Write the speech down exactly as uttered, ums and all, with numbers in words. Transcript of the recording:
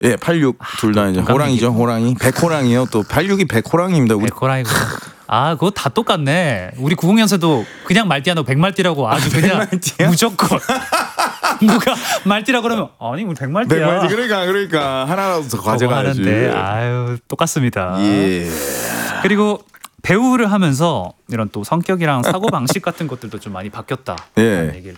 예, 팔십육 둘 다 이제 호랑이죠. 호랑이. 백호랑이요. 또 팔십육이 백호랑이입니다. 우리 백호랑이고. 아, 그거 다 똑같네. 우리 구공연세도 그냥 말띠야 너 백말띠라고 아주 그냥 백말띠야? 무조건. 누가 말띠라 그러면 아니 우리 백말띠야. 백말띠 그러니까 그러니까 하나라도 더 가져가야지. 하는데 아유 똑같습니다. 예. 그리고 배우를 하면서 이런 또 성격이랑 사고 방식 같은 것들도 좀 많이 바뀌었다. 예. 얘기를